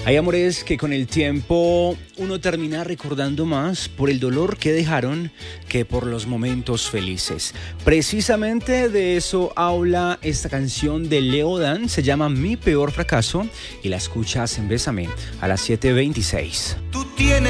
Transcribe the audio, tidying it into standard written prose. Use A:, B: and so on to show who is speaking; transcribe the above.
A: Hay amores que con el tiempo uno termina recordando más por el dolor que dejaron que por los momentos felices. Precisamente de eso habla esta canción de Leo Dan, se llama Mi Peor Fracaso y la escuchas en Bésame a las 7:26.